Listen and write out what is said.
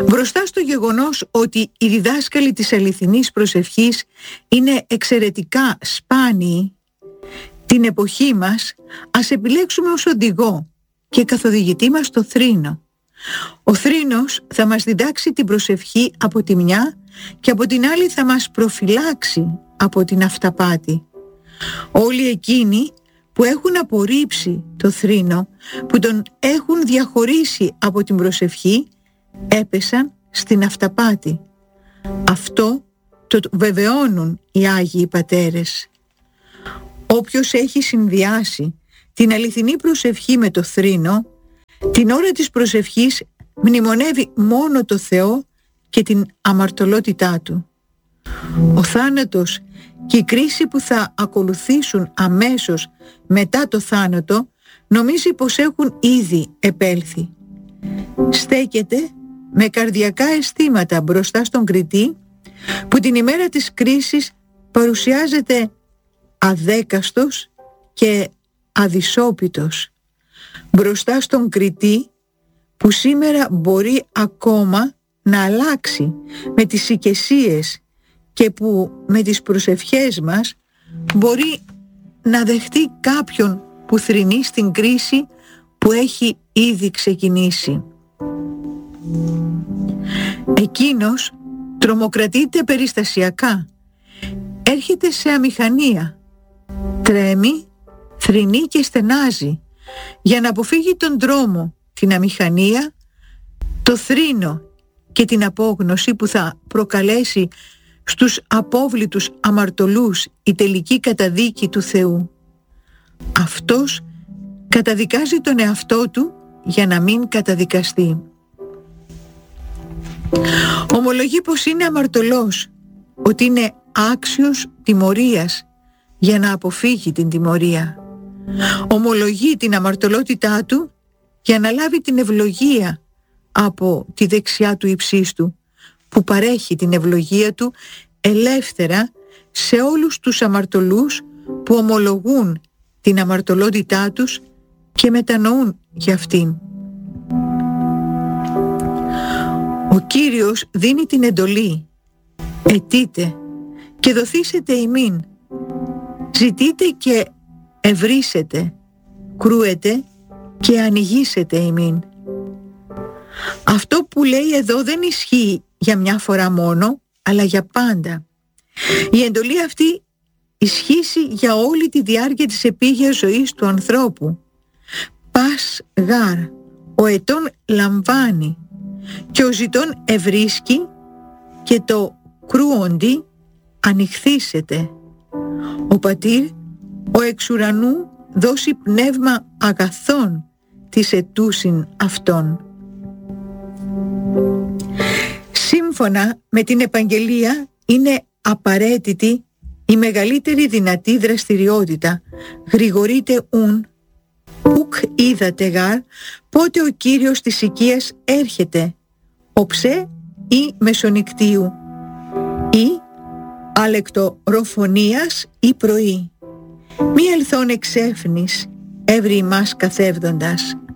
Μπροστά στο γεγονός ότι οι διδάσκαλοι της αληθινής προσευχής είναι εξαιρετικά σπάνιοι την εποχή μας, ας επιλέξουμε ως οδηγό και καθοδηγητή μας το θρήνο. Ο θρήνος θα μας διδάξει την προσευχή από τη μια και από την άλλη θα μας προφυλάξει από την αυταπάτη. Όλοι εκείνοι που έχουν απορρίψει το θρήνο, που τον έχουν διαχωρίσει από την προσευχή, έπεσαν στην αυταπάτη. Αυτό το βεβαιώνουν οι Άγιοι Πατέρες. Όποιος έχει συνδυάσει την αληθινή προσευχή με το θρήνο, την ώρα της προσευχής μνημονεύει μόνο το Θεό και την αμαρτωλότητά του. Ο θάνατος και η κρίση που θα ακολουθήσουν αμέσως μετά το θάνατο νομίζει πως έχουν ήδη επέλθει. Στέκεται με καρδιακά αισθήματα μπροστά στον κριτή που την ημέρα της κρίσης παρουσιάζεται αδέκαστος και αδυσόπιτος, μπροστά στον κριτή που σήμερα μπορεί ακόμα να αλλάξει με τις οικεσίες και που με τις προσευχές μας μπορεί να δεχτεί κάποιον που θρηνεί στην κρίση που έχει ήδη ξεκινήσει. Εκείνος τρομοκρατείται περιστασιακά, έρχεται σε αμηχανία, τρέμει, θρηνεί και στενάζει για να αποφύγει τον τρόμο, την αμηχανία, το θρήνο και την απόγνωση που θα προκαλέσει στους απόβλητους αμαρτωλούς η τελική καταδίκη του Θεού. Αυτός καταδικάζει τον εαυτό του για να μην καταδικαστεί. Ομολογεί πως είναι αμαρτωλός, ότι είναι άξιος τιμωρίας για να αποφύγει την τιμωρία. Ομολογεί την αμαρτωλότητά του για να λάβει την ευλογία από τη δεξιά του υψίστου, που παρέχει την ευλογία του ελεύθερα σε όλους τους αμαρτωλούς που ομολογούν την αμαρτωλότητά τους και μετανοούν για αυτήν. Ο Κύριος δίνει την εντολή: αιτείτε και δοθήσετε ημίν, ζητείτε και ευρύσετε, κρούετε και ανοιγήσετε ημίν. Αυτό που λέει εδώ δεν ισχύει για μια φορά μόνο, αλλά για πάντα. Η εντολή αυτή ισχύσει για όλη τη διάρκεια της επίγειας ζωής του ανθρώπου. Πας γάρ, ο ετών λαμβάνει και ο ζητών ευρίσκει και το κρούοντι ανοιχθήσεται. Ο πατήρ, ο εξ ουρανού, δώσει πνεύμα αγαθών της ετούσιν αυτών. Σύμφωνα με την Επαγγελία είναι απαραίτητη η μεγαλύτερη δυνατή δραστηριότητα. Γρηγορείτε ουν, ουκ είδατε γάρ, πότε ο Κύριος της οικίας έρχεται, οψέ ή μεσονυκτίου, ή αλεκτοροφωνίας ή πρωί. Μη ελθόν εξέφνης, εύρη ημάς καθεύδοντας.